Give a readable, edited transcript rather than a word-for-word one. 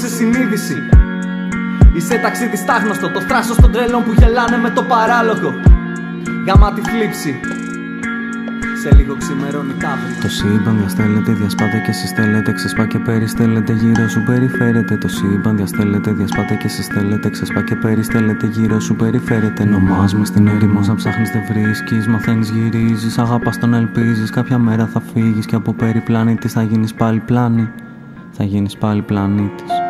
σε συνείδηση. Είσαι ταξίδι στάγνωστο, το θράσος των τρελών που γελάνε με το παράλογο. Γάμα τη θλίψη. Σε λίγο ξημερώνει ταύρη. Το σύμπαν διαστέλλεται, διασπάται και συστέλλεται. Ξεσπά και περιστέλλεται, γύρω σου περιφέρεται. Το σύμπαν διαστέλλεται, διασπάται και συστέλλεται. Ξεσπά και περιστέλλεται, γύρω σου περιφέρεται. Νομάς μες στην έρημο, να ψάχνεις δεν βρίσκεις. Μαθαίνεις, γυρίζεις, αγάπας τον ελπίζεις. Κάποια μέρα θα φύγεις και από περιπλανήτης θα γίνεις πάλι πλάνη. Θα γίνεις πάλι πλανήτης.